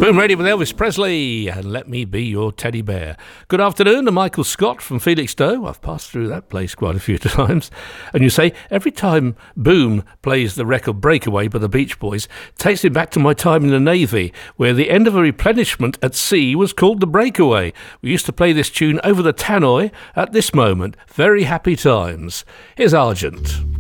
Boom Radio with Elvis Presley and Let Me Be Your Teddy Bear. Good afternoon to Michael Scott from Felixstowe. I've passed through that place quite a few times. And you say, every time Boom plays the record Breakaway by the Beach Boys, takes me back to my time in the Navy, where the end of a replenishment at sea was called the Breakaway. We used to play this tune over the tannoy at this moment. Very happy times. Here's Argent.